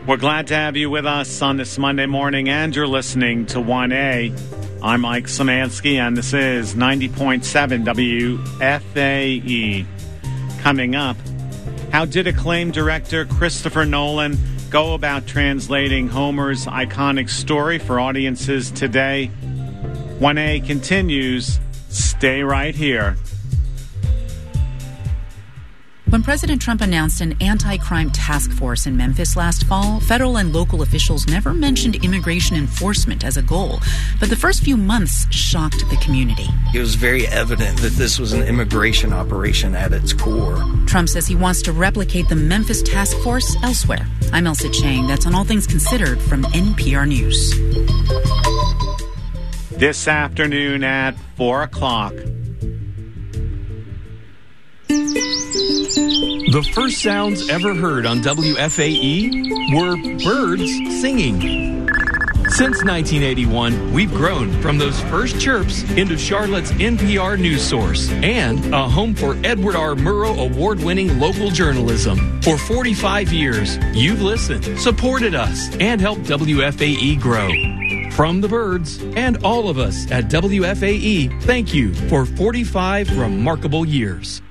We're glad to have you with us on this Monday morning, and you're listening to 1A. I'm Mike Szymanski, and this is 90.7 WFAE. Coming up, how did acclaimed director Christopher Nolan go about translating Homer's iconic story for audiences today? 1A continues. Stay right here. When President Trump announced an anti-crime task force in Memphis last fall, federal and local officials never mentioned immigration enforcement as a goal. But the first few months shocked the community. It was very evident that this was an immigration operation at its core. Trump says he wants to replicate the Memphis task force elsewhere. I'm Elsa Chang. That's on All Things Considered from NPR News. This afternoon at 4 o'clock. The first sounds ever heard on WFAE were birds singing. Since 1981, we've grown from those first chirps into Charlotte's NPR news source and a home for Edward R. Murrow award-winning local journalism. For 45 years, you've listened, supported us, and helped WFAE grow. From the birds and all of us at WFAE, thank you for 45 remarkable years.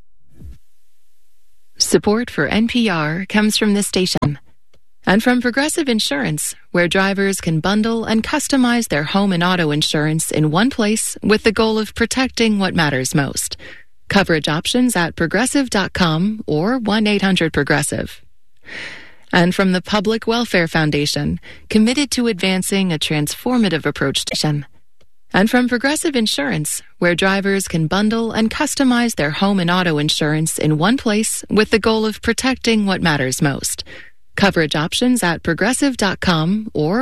Support for NPR comes from this station and from Progressive Insurance, where drivers can bundle and customize their home and auto insurance in one place with the goal of protecting what matters most. Coverage options at progressive.com or 1-800-PROGRESSIVE. And from the Public Welfare Foundation, committed to advancing a transformative approach to and from Progressive Insurance, where drivers can bundle and customize their home and auto insurance in one place with the goal of protecting what matters most. Coverage options at progressive.com or